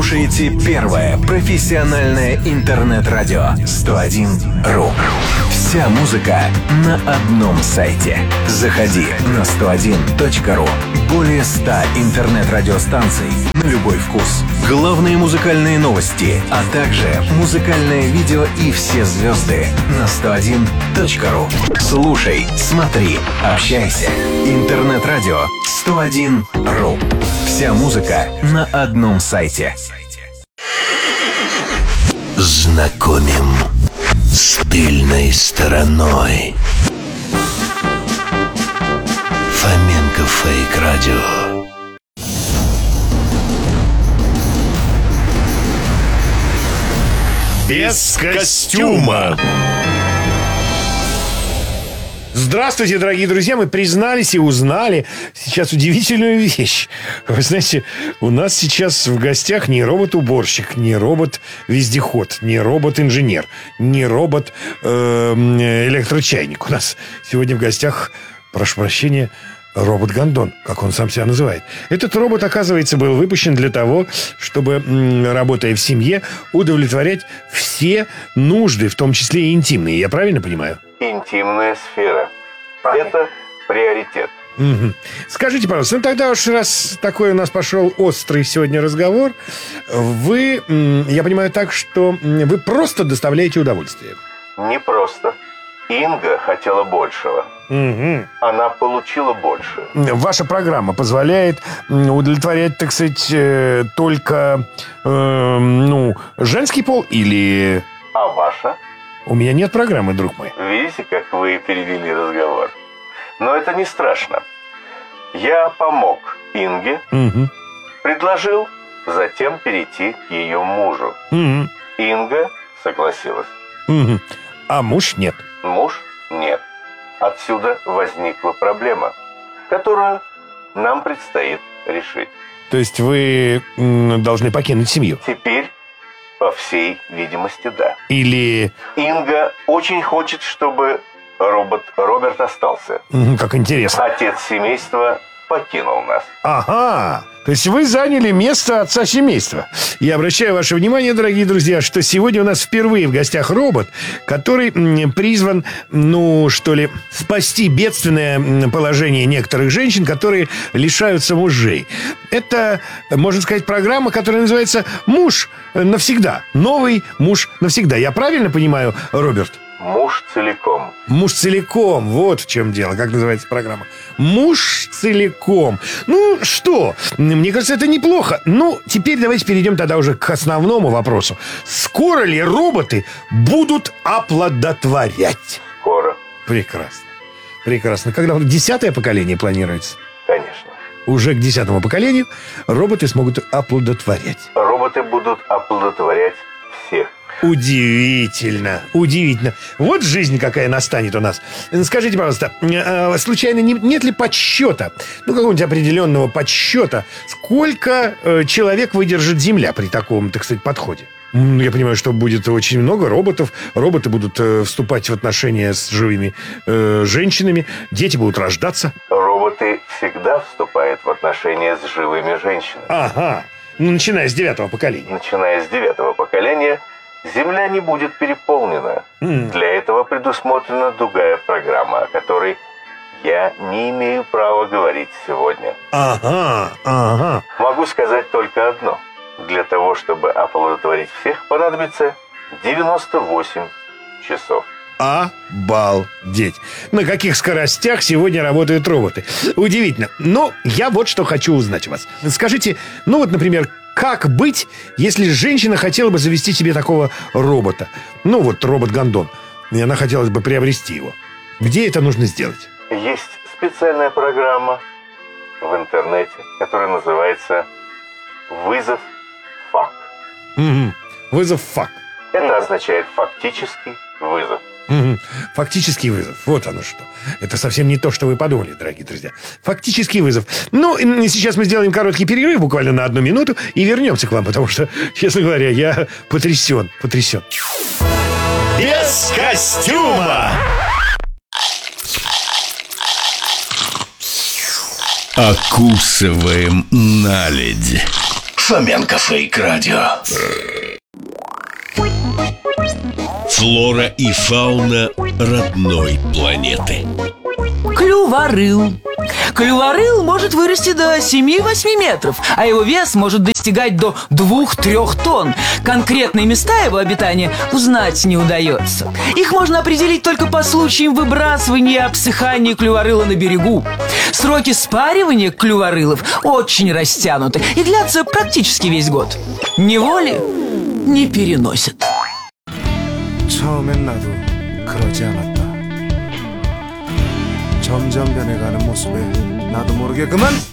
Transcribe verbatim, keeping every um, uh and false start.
слушаете первое профессиональное интернет-радио сто один ру. Вся музыка на одном сайте. Заходи на сто один точка ру. Более ста интернет-радиостанций на любой вкус. Главные музыкальные новости, а также музыкальное видео и все звезды на сто один точка ру. Слушай, смотри, общайся. Интернет-радио сто один ру. Вся музыка на одном сайте. Знакомим с тыльной стороной. Фоменко Фейк Радио. Без костюма. Здравствуйте, дорогие друзья. Мы признались и узнали сейчас удивительную вещь. Вы знаете, у нас сейчас в гостях не робот-уборщик, не робот-вездеход, не робот-инженер, не робот-электрочайник. У нас сегодня в гостях, прошу прощения, робот-гондон, как он сам себя называет. Этот робот, оказывается, был выпущен для того, чтобы, работая в семье, удовлетворять все нужды, в том числе и интимные. Я правильно понимаю? Интимная сфера. Это приоритет. Угу. Скажите, пожалуйста, ну тогда уж раз такой у нас пошел острый сегодня разговор, вы, я понимаю так, что вы просто доставляете удовольствие. Не просто. Инга хотела большего. Угу. Она получила больше. Ваша программа позволяет удовлетворять, так сказать, только э, ну, женский пол или... А ваша? У меня нет программы, друг мой. Видите, как вы перевели разговор? Но это не страшно. Я помог Инге, угу. предложил затем перейти к ее мужу. Угу. Инга согласилась. Угу. А муж нет. Муж нет. Отсюда возникла проблема, которую нам предстоит решить. То есть вы должны покинуть семью? Теперь, по всей видимости, да. Или... Инга очень хочет, чтобы робот Роберт остался. Как интересно. Отец семейства покинул нас. Ага. То есть вы заняли место отца семейства. Я обращаю ваше внимание, дорогие друзья, что сегодня у нас впервые в гостях робот, который призван, ну, что ли, спасти бедственное положение некоторых женщин, которые лишаются мужей. Это, можно сказать, программа, которая называется «Муж навсегда». Новый муж навсегда. Я правильно понимаю, Роберт? Муж целиком. Муж целиком. Вот в чем дело. Как называется программа? Муж целиком. Ну, что? Мне кажется, это неплохо. Ну, теперь давайте перейдем тогда уже к основному вопросу. Скоро ли роботы будут оплодотворять? Скоро. Прекрасно. Прекрасно. Когда десятое поколение планируется? Конечно. Уже к десятому поколению роботы смогут оплодотворять. Роботы будут оплодотворять всех. Удивительно, удивительно. Вот жизнь какая настанет у нас. Скажите, пожалуйста, случайно нет ли подсчета, ну, какого-нибудь определенного подсчета, сколько человек выдержит Земля при таком, так сказать, подходе? Я понимаю, что будет очень много роботов. Роботы будут вступать в отношения с живыми э, женщинами. Дети будут рождаться. Роботы всегда вступают в отношения с живыми женщинами. Ага. Ну, начиная с девятого поколения. Начиная с девятого поколения Земля не будет переполнена. Mm. Для этого предусмотрена другая программа, о которой я не имею права говорить сегодня. Ага, ага. Могу сказать только одно. Для того, чтобы оплодотворить всех, понадобится девяносто восемь часов. Обалдеть. На каких скоростях сегодня работают роботы? Удивительно. Но я вот что хочу узнать у вас. Скажите, ну вот, например, как быть, если женщина хотела бы завести себе такого робота? Ну вот робот-гондон. И она хотела бы приобрести его. Где это нужно сделать? Есть специальная программа в интернете, которая называется «Вызов ФАК». Угу. Вызов ФАК. Это означает «фактический вызов». Угу. Фактический вызов. Вот оно что. Это совсем не то, что вы подумали, дорогие друзья. Фактический вызов. Ну, сейчас мы сделаем короткий перерыв, буквально на одну минуту, и вернемся к вам, потому что, честно говоря, я потрясен, потрясен. Без костюма. Окусываем наледь. Фоменко Фейк Радио. Флора и фауна родной планеты. Клюворыл. Клюворыл может вырасти до семи-восьми метров, а его вес может достигать до двух-трёх тонн. Конкретные места его обитания узнать не удается. Их можно определить только по случаям выбрасывания и обсыхания клюворыла на берегу. Сроки спаривания клюворылов очень растянуты и длятся практически весь год. Неволи не переносят. 처음엔 나도 그러지 않았다. 점점 변해가는 모습에 나도 모르게 그만